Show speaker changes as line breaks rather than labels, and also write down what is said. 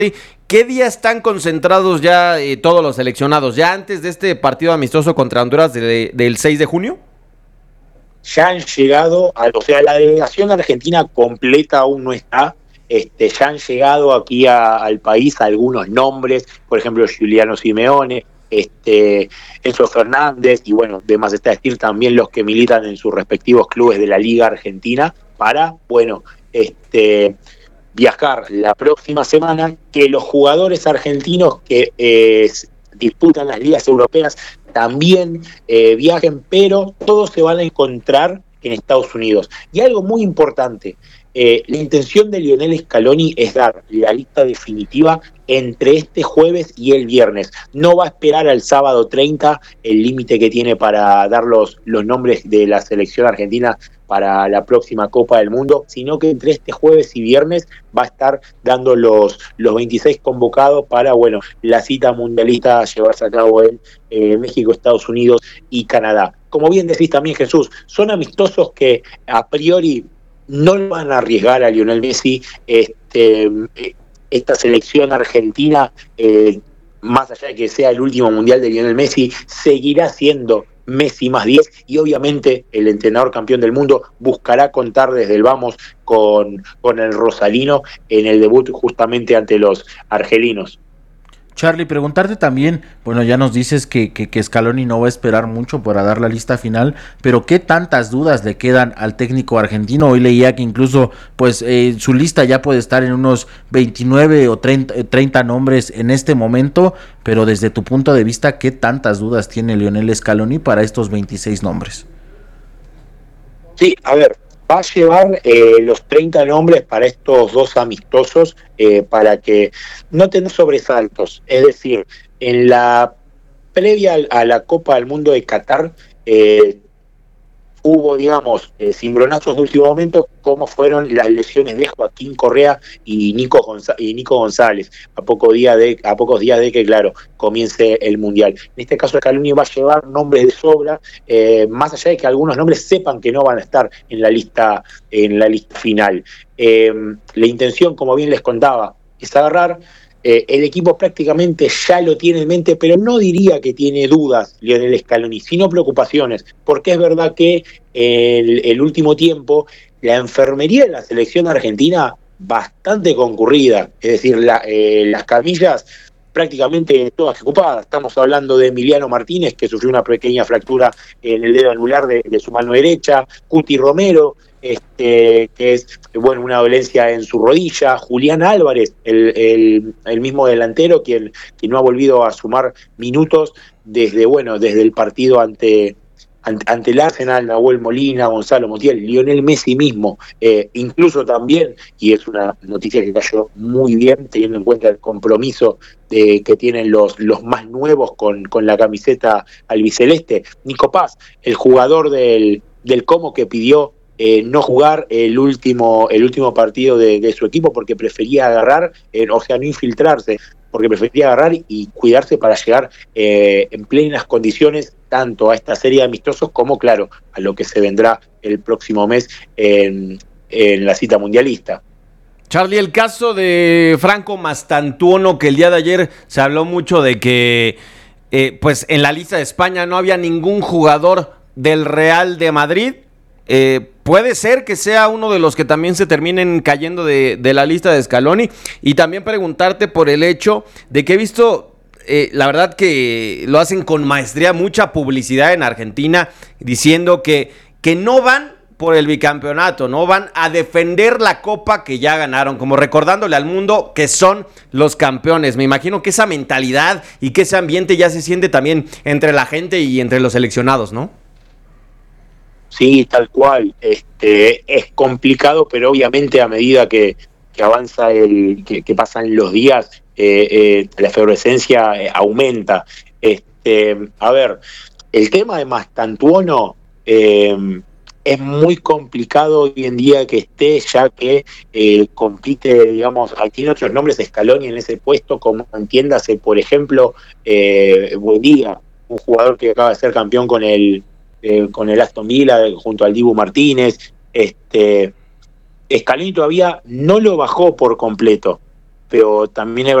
¿Qué día están concentrados ya todos los seleccionados? ¿Ya antes de este partido amistoso contra Honduras del 6 de junio?
Ya han llegado, o sea, la delegación argentina completa aún no está. Ya han llegado aquí al país algunos nombres, por ejemplo, Giuliano Simeone, Enzo Fernández, y bueno, de más está decir también los que militan en sus respectivos clubes de la Liga Argentina, para, bueno, viajar la próxima semana, que los jugadores argentinos que disputan las ligas europeas también viajen, pero todos se van a encontrar en Estados Unidos. Y algo muy importante, la intención de Lionel Scaloni es dar la lista definitiva entre este jueves y el viernes. No va a esperar al sábado 30, el límite que tiene para dar los nombres de la selección argentina para la próxima Copa del Mundo, sino que entre este jueves y viernes va a estar dando los 26 convocados para, bueno, la cita mundialista a llevarse a cabo en México, Estados Unidos y Canadá. Como bien decís también, Jesús, son amistosos que a priori no lo van a arriesgar a Lionel Messi. Esta selección argentina, más allá de que sea el último mundial de Lionel Messi, seguirá siendo Messi más 10, y obviamente el entrenador campeón del mundo buscará contar desde el vamos con el Rosalino en el debut justamente ante los argelinos.
Charlie, preguntarte también, bueno, ya nos dices que Scaloni no va a esperar mucho para dar la lista final, pero ¿qué tantas dudas le quedan al técnico argentino? Hoy leía que incluso pues su lista ya puede estar en unos 29 o 30 nombres en este momento, pero desde tu punto de vista, ¿qué tantas dudas tiene Lionel Scaloni para estos 26 nombres?
Sí, a ver, va a llevar los 30 nombres para estos dos amistosos, para que no tengan sobresaltos. Es decir, en la previa a la Copa del Mundo de Qatar, hubo, digamos, cimbronazos de último momento, como fueron las lesiones de Joaquín Correa y Nico González, a pocos días de que, claro, comience el Mundial. En este caso, Scaloni va a llevar nombres de sobra, más allá de que algunos nombres sepan que no van a estar en la lista final. La intención, como bien les contaba, es agarrar. El equipo prácticamente ya lo tiene en mente, pero no diría que tiene dudas Lionel Scaloni, sino preocupaciones, porque es verdad que el último tiempo la enfermería de la selección argentina bastante concurrida, es decir, las camillas prácticamente todas ocupadas. Estamos hablando de Emiliano Martínez, que sufrió una pequeña fractura en el dedo anular de su mano derecha, Cuti Romero, que es, bueno, una dolencia en su rodilla, Julián Álvarez, el mismo delantero, quien no ha volvido a sumar minutos desde el partido ante el Arsenal, Nahuel Molina, Gonzalo Montiel, Lionel Messi mismo, incluso también, y es una noticia que cayó muy bien, teniendo en cuenta el compromiso que tienen los más nuevos con la camiseta albiceleste, Nico Paz, el jugador del Como, que pidió no jugar el último partido de su equipo porque prefería agarrar, no infiltrarse, porque prefería agarrar y cuidarse para llegar en plenas condiciones tanto a esta serie de amistosos como, claro, a lo que se vendrá el próximo mes en la cita mundialista.
Charlie, el caso de Franco Mastantuono, que el día de ayer se habló mucho de que pues en la lista de España no había ningún jugador del Real de Madrid. Puede ser que sea uno de los que también se terminen cayendo de la lista de Scaloni. Y también preguntarte por el hecho de que he visto, la verdad que lo hacen con maestría, mucha publicidad en Argentina, diciendo que no van por el bicampeonato, no van a defender la copa que ya ganaron, como recordándole al mundo que son los campeones. Me imagino que esa mentalidad y que ese ambiente ya se siente también entre la gente y entre los seleccionados, ¿no?
Sí, tal cual. Es complicado, pero obviamente a medida que avanza que pasan los días, la efervescencia aumenta. A ver, el tema de Mastantuono es muy complicado hoy en día que esté, ya que compite, digamos, tiene otros nombres de Scaloni en ese puesto, como entiéndase, por ejemplo, Buendía, un jugador que acaba de ser campeón con el Aston Villa junto al Dibu Martínez. Scaloni todavía no lo bajó por completo, pero también es